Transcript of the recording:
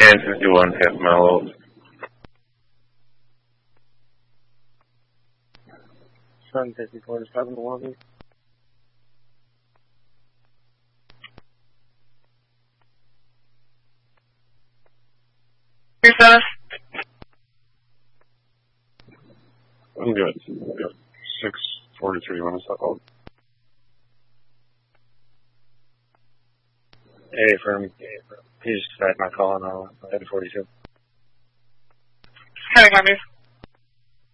951 half mile out. Sun 54 to 711. I'm good. 643 minutes out. Hey, firm. He's back my call on 1042. Having on you.